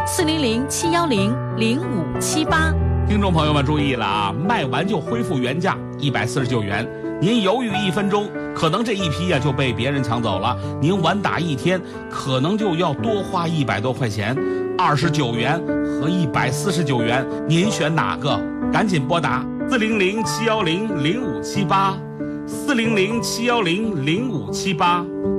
400-710-0578。 听众朋友们注意了啊，卖完就恢复原价149元。您犹豫1分钟，可能这一批就被别人抢走了。您晚打1天，可能就要多花100多块钱，29元和149元，您选哪个？赶紧拨打400-710-0578，400-710-0578。